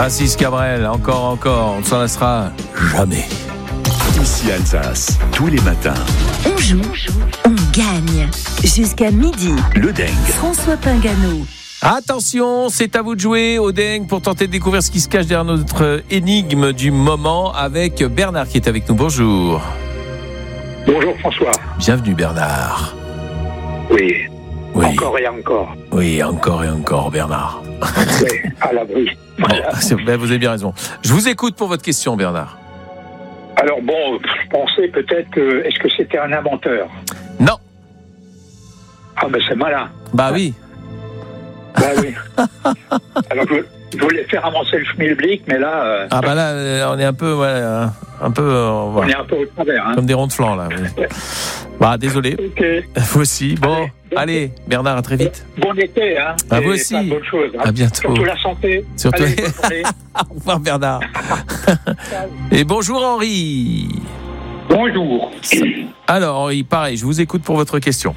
Francis Cabrel, encore, on ne s'en lassera jamais. Ici Alsace, tous les matins. On joue, on gagne. Jusqu'à midi. Le Dingue. François Pingano. Attention, c'est à vous de jouer au Dingue pour tenter de découvrir ce qui se cache derrière notre énigme du moment avec Bernard qui est avec nous. Bonjour. Bonjour François. Bienvenue Bernard. Oui. Oui. Encore et encore. Oui, encore et encore Bernard. Oui, à l'abri. Voilà. Bon, vous avez bien raison. Je vous écoute pour votre question Bernard. Alors bon, je pensais peut-être que... Est-ce que c'était un inventeur? Non. Ah ben c'est malin. Bah oui. Bah oui. Alors je voulais faire avancer le schmilblick, mais là... Ah bah là, on est un peu... Ouais, on est un peu au travers. Hein. Comme des ronds de flanc là. Oui. Bah désolé. Ok. Vous aussi. Bon, allez Bernard, à très vite. Bon été, hein. À vous Et aussi. plein de bonnes choses, hein. À bientôt. Surtout la santé. Surtout. Allez, bonne journée. Au revoir Bernard. Et bonjour Henri. Bonjour. Alors Henri, pareil, je vous écoute pour votre question.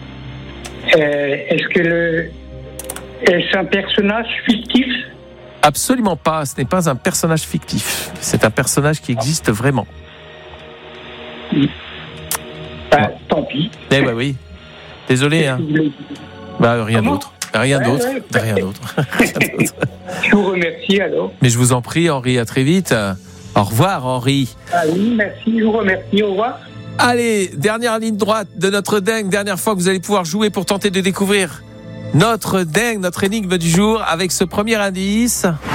Est-ce un personnage fictif? Absolument pas, ce n'est pas un personnage fictif. C'est un personnage qui existe vraiment. Tant pis. Eh bah oui. Désolé, hein. Bah rien Comment? d'autre. Rien d'autre. Ouais. Rien d'autre. Je vous remercie alors. Mais je vous en prie Henri, à très vite. Au revoir Henri. Ah oui, merci, je vous remercie, au revoir. Allez, dernière ligne droite de notre dingue, dernière fois que vous allez pouvoir jouer pour tenter de découvrir notre dingue, notre énigme du jour avec ce premier indice.